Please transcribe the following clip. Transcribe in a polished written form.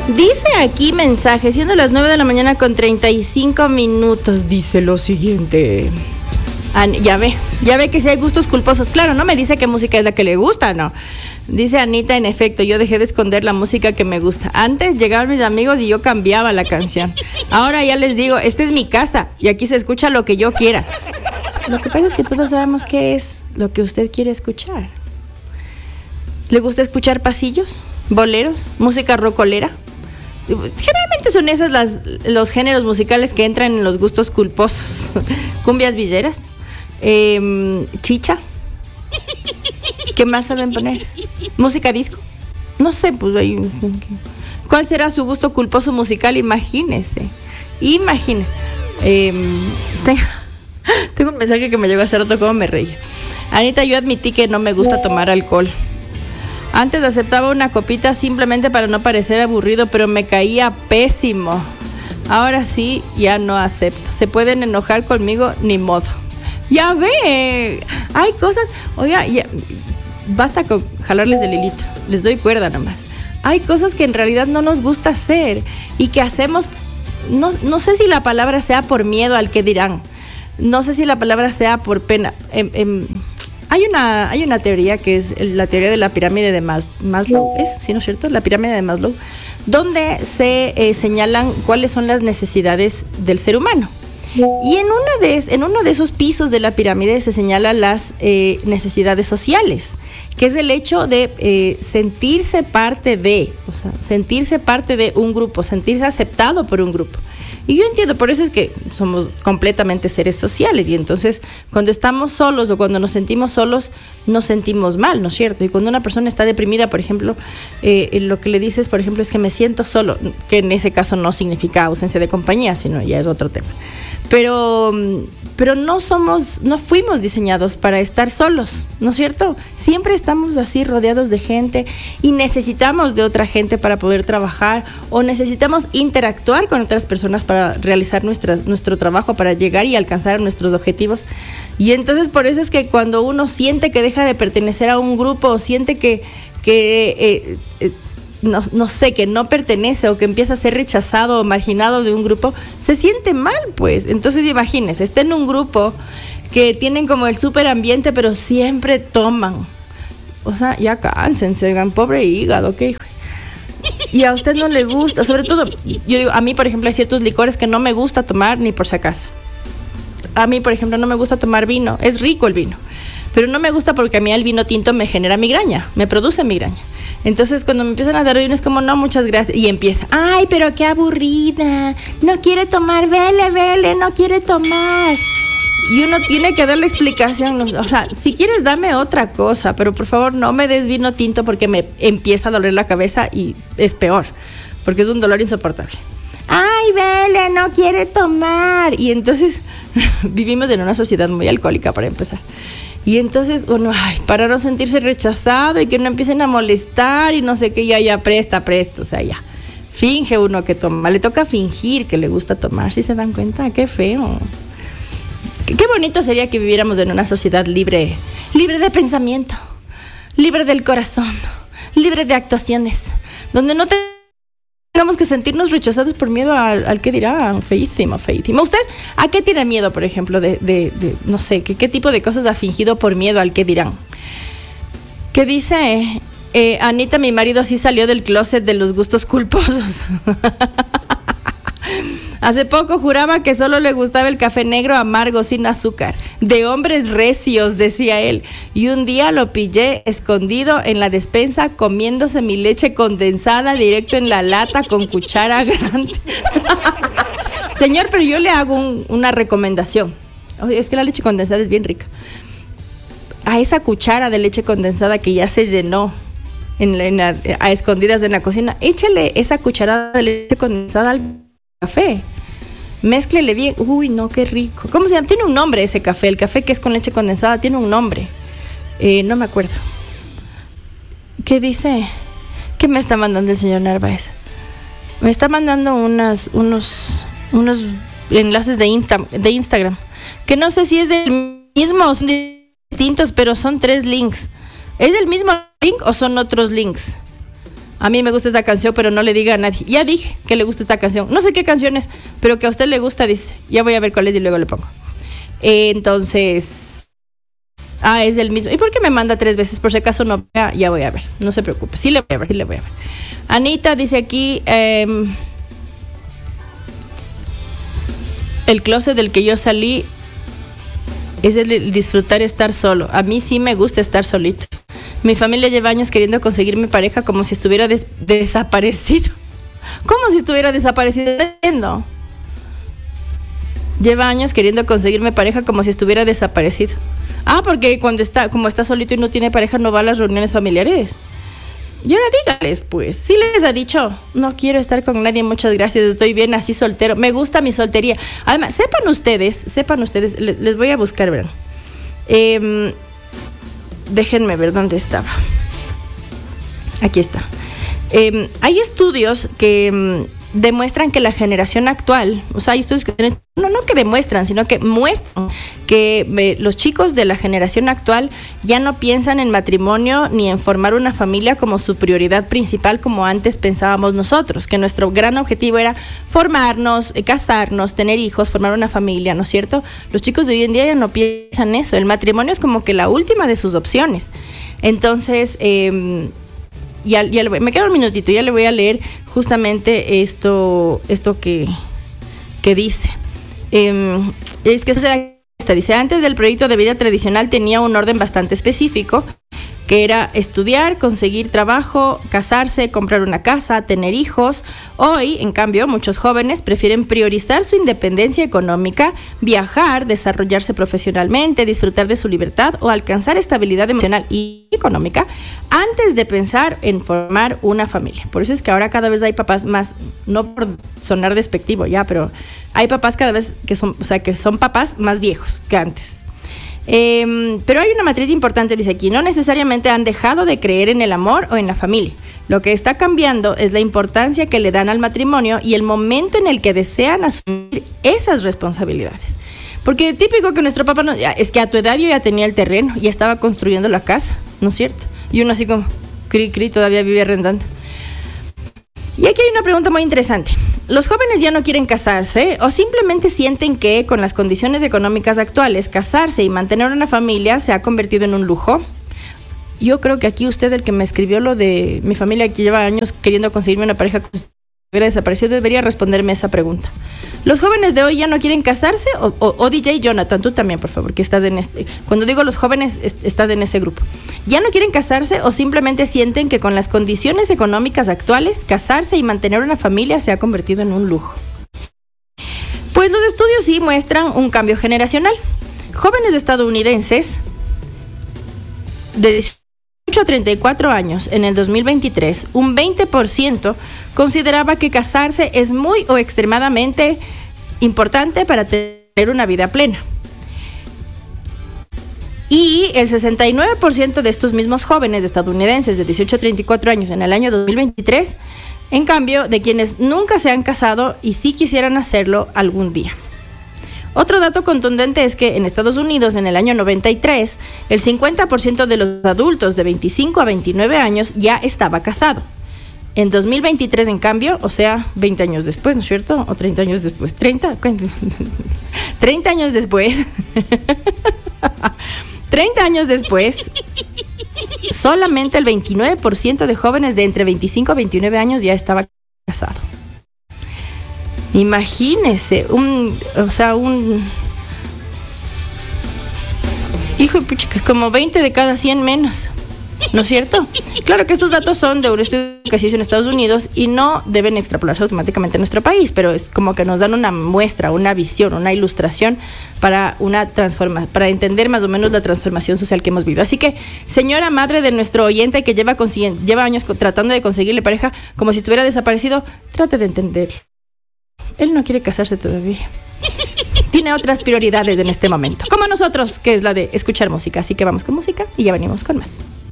Dice aquí mensaje, siendo las 9 de la mañana con 35 minutos, dice lo siguiente. Ya ve que si hay gustos culposos. Claro, no me dice qué música es la que le gusta, no. Dice Anita, en efecto, yo dejé de esconder la música que me gusta. Antes llegaban mis amigos y yo cambiaba la canción. Ahora ya les digo, esta es mi casa y aquí se escucha lo que yo quiera. Lo que pasa es que todos sabemos qué es lo que usted quiere escuchar. ¿Le gusta escuchar pasillos, boleros, música rocolera? Generalmente son esas los géneros musicales que entran en los gustos culposos. Cumbias villeras, chicha. ¿Qué más saben poner? Música disco. No sé, pues ahí. ¿Cuál será su gusto culposo musical? Imagínese. Tengo un mensaje que me llegó hace rato, como me reía. Anita, yo admití que no me gusta tomar alcohol. Antes aceptaba una copita simplemente para no parecer aburrido, pero me caía pésimo. Ahora sí, ya no acepto. Se pueden enojar conmigo, ni modo. Ya ve, hay cosas. Oiga, ya, basta con jalarles el hilito. Les doy cuerda nomás. Hay cosas que en realidad no nos gusta hacer y que hacemos. No sé si la palabra sea por miedo al que dirán. No sé si la palabra sea por pena. Hay una teoría que es la teoría de la pirámide de Maslow, ¿es? ¿Sí, no es cierto? La pirámide de Maslow, donde se señalan cuáles son las necesidades del ser humano. Y en uno de esos pisos de la pirámide se señalan las necesidades sociales, que es el hecho de sentirse parte de un grupo, sentirse aceptado por un grupo. Y yo entiendo, por eso es que somos completamente seres sociales, y entonces cuando estamos solos o cuando nos sentimos solos, nos sentimos mal, ¿no es cierto? Y cuando una persona está deprimida, por ejemplo, lo que le dices, por ejemplo, es que me siento solo, que en ese caso no significa ausencia de compañía, sino ya es otro tema. Pero no fuimos diseñados para estar solos, ¿no es cierto? Siempre estamos así rodeados de gente y necesitamos de otra gente para poder trabajar, o necesitamos interactuar con otras personas para realizar nuestro trabajo, para llegar y alcanzar nuestros objetivos. Y entonces por eso es que cuando uno siente que deja de pertenecer a un grupo, o siente que no sé, que no pertenece, o que empieza a ser rechazado o marginado de un grupo, se siente mal, pues. Entonces imagínense, está en un grupo que tienen como el súper ambiente, pero siempre toman. O sea, ya cánsense, oigan, pobre hígado, ¿qué hijo? Y a usted no le gusta, sobre todo, yo digo, a mí, por ejemplo, hay ciertos licores que no me gusta tomar ni por si acaso. A mí, por ejemplo, no me gusta tomar vino, es rico el vino, pero no me gusta porque a mí el vino tinto me genera migraña, me produce migraña. Entonces cuando me empiezan a dar vino es como, no, muchas gracias, y empieza, ay, pero qué aburrida, no quiere tomar, vele, no quiere tomar. Y uno tiene que darle explicación, o sea, si quieres dame otra cosa, pero por favor no me des vino tinto porque me empieza a doler la cabeza y es peor, porque es un dolor insoportable. Ay, vele, no quiere tomar. Y entonces vivimos en una sociedad muy alcohólica, para empezar. Y entonces, bueno, para no sentirse rechazado y que no empiecen a molestar y no sé qué, ya presta, o sea, ya. Finge uno que toma, le toca fingir que le gusta tomar, ¿sí se dan cuenta? Qué feo. Qué bonito sería que viviéramos en una sociedad libre de pensamiento, libre del corazón, libre de actuaciones, donde no tengamos que sentirnos rechazados por miedo al que dirá. Feísimo. ¿Usted a qué tiene miedo, por ejemplo, de no sé, qué tipo de cosas ha fingido por miedo al que dirán? ¿Qué dice? Anita, mi marido sí salió del closet de los gustos culposos. Hace poco juraba que solo le gustaba el café negro amargo sin azúcar, de hombres recios, decía él. Y un día lo pillé escondido en la despensa comiéndose mi leche condensada directo en la lata con cuchara grande. Señor, pero yo le hago una recomendación. Es que la leche condensada es bien rica. A esa cuchara de leche condensada que ya se llenó a escondidas en la cocina, échale esa cucharada de leche condensada al café, mézclele bien. Uy, no, qué rico. ¿Cómo se llama? Tiene un nombre ese café, el café que es con leche condensada, tiene un nombre, no me acuerdo. ¿Qué dice? ¿Qué me está mandando el señor Narváez? Me está mandando unos enlaces de Instagram, que no sé si es del mismo o son distintos, pero son 3 links. ¿Es del mismo link o son otros links? A mí me gusta esta canción, pero no le diga a nadie. Ya dije que le gusta esta canción. No sé qué canción es, pero que a usted le gusta, dice. Ya voy a ver cuál es y luego le pongo. Entonces... es el mismo. ¿Y por qué me manda 3 veces? Por si acaso no vea, ya voy a ver. No se preocupe. Sí le voy a ver, sí le voy a ver. Anita dice aquí... el closet del que yo salí es el disfrutar estar solo. A mí sí me gusta estar solito. Mi familia lleva años queriendo conseguirme pareja como si estuviera desaparecido. ¿Cómo si estuviera desaparecido? Lleva años queriendo conseguirme pareja como si estuviera desaparecido. Porque como está solito y no tiene pareja, no va a las reuniones familiares. Y ahora dígales, pues, sí les ha dicho, no quiero estar con nadie, muchas gracias, estoy bien así soltero, me gusta mi soltería. Además, sepan ustedes, les voy a buscar, ¿verdad? Déjenme ver dónde estaba. Aquí está. Hay estudios que demuestran que la generación actual, o sea, hay estudios que no que demuestran, sino que muestran que los chicos de la generación actual ya no piensan en matrimonio ni en formar una familia como su prioridad principal como antes pensábamos nosotros, que nuestro gran objetivo era formarnos, casarnos, tener hijos, formar una familia, ¿no es cierto? Los chicos de hoy en día ya no piensan eso, el matrimonio es como que la última de sus opciones. Entonces, me queda un minutito, ya le voy a leer justamente esto que dice. Es que dice, antes del proyecto de vida tradicional tenía un orden bastante específico, que era estudiar, conseguir trabajo, casarse, comprar una casa, tener hijos. Hoy, en cambio, muchos jóvenes prefieren priorizar su independencia económica, viajar, desarrollarse profesionalmente, disfrutar de su libertad o alcanzar estabilidad emocional y económica antes de pensar en formar una familia. Por eso es que ahora cada vez hay papás más, no por sonar despectivo ya, pero hay papás cada vez que son papás más viejos que antes. Pero hay una matriz importante, dice aquí, no necesariamente han dejado de creer en el amor o en la familia. Lo que está cambiando es la importancia que le dan al matrimonio y el momento en el que desean asumir esas responsabilidades. Porque típico que nuestro papá, es que a tu edad yo ya tenía el terreno, ya estaba construyendo la casa, ¿no es cierto? Y uno así como, cri, todavía vive arrendando. Y aquí hay una pregunta muy interesante. ¿Los jóvenes ya no quieren casarse o simplemente sienten que con las condiciones económicas actuales casarse y mantener una familia se ha convertido en un lujo? Yo creo que aquí usted, el que me escribió lo de mi familia que lleva años queriendo conseguirme una pareja que hubiera desaparecido, debería responderme esa pregunta. ¿Los jóvenes de hoy ya no quieren casarse? O DJ Jonathan, tú también, por favor, que estás en cuando digo los jóvenes, estás en ese grupo. ¿Ya no quieren casarse o simplemente sienten que con las condiciones económicas actuales, casarse y mantener una familia se ha convertido en un lujo? Pues los estudios sí muestran un cambio generacional. Jóvenes estadounidenses de 18 a 34 años en el 2023, un 20% consideraba que casarse es muy o extremadamente importante para tener una vida plena. Y el 69% de estos mismos jóvenes estadounidenses de 18 a 34 años en el año 2023, en cambio, de quienes nunca se han casado y sí quisieran hacerlo algún día. Otro dato contundente es que en Estados Unidos, en el año 93, el 50% de los adultos de 25 a 29 años ya estaba casado. En 2023, en cambio, o sea, 20 años después, ¿no es cierto? O 30 años después. 30 años después. 30 años después, solamente el 29% de jóvenes de entre 25 a 29 años ya estaba casado. Imagínese, hijo de puchica, como 20 de cada 100 menos, ¿no es cierto? Claro que estos datos son de un estudio que se hizo en Estados Unidos y no deben extrapolarse automáticamente a nuestro país, pero es como que nos dan una muestra, una visión, una ilustración para para entender más o menos la transformación social que hemos vivido. Así que, señora madre de nuestro oyente que lleva años tratando de conseguirle pareja como si estuviera desaparecido, trate de entender. Él no quiere casarse todavía. Tiene otras prioridades en este momento, como nosotros, que es la de escuchar música. Así que vamos con música y ya venimos con más.